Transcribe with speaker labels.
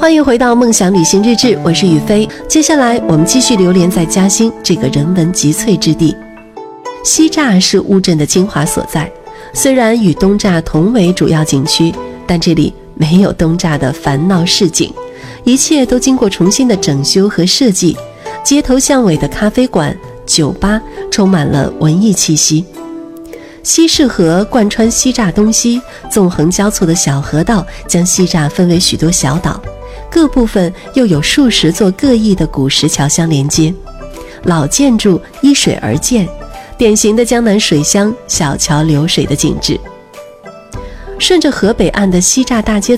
Speaker 1: 欢迎回到梦想旅行日志，我是雨飞。接下来我们继续流连在嘉兴这个人文集萃之地。西栅是乌镇的精华所在，虽然与东栅同为主要景区，但这里没有东栅的烦闹市井，一切都经过重新的整修和设计，街头巷尾的咖啡馆、酒吧充满了文艺气息。西市河贯穿西栅东西，纵横交错的小河道将西栅分为许多小岛，各部分又有数十座各异的古石桥相连接，老建筑依水而建，典型的江南水乡小桥流水的景致。顺着河北岸的西栅大街